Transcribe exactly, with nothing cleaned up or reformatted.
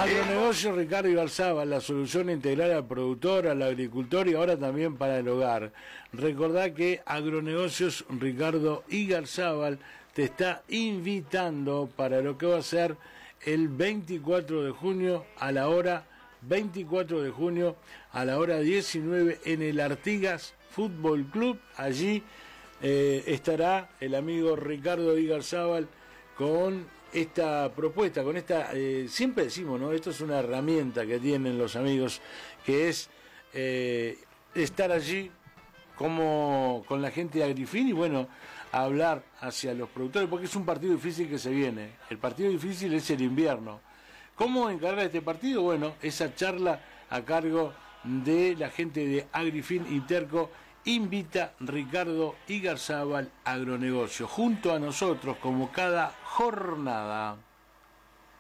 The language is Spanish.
Agronegocio Ricardo Igarzábal, la solución integral al productor, al agricultor y ahora también para el hogar. Recordá que Agronegocios Ricardo Igarzábal te está invitando para lo que va a ser el veinticuatro de junio a la hora veinticuatro de junio a la hora diecinueve en el Artigas Fútbol Club. Allí eh, estará el amigo Ricardo Igarzábal con esta propuesta, con esta, eh, siempre decimos, ¿no? Esto es una herramienta que tienen los amigos, que es eh, estar allí como con la gente de Agrifin y bueno, hablar hacia los productores, porque es un partido difícil que se viene. El partido difícil es el invierno. ¿Cómo encargar este partido? Bueno, esa charla a cargo de la gente de Agrifin Interco invita Ricardo Igarzábal Agronegocio junto a nosotros como cada jornada.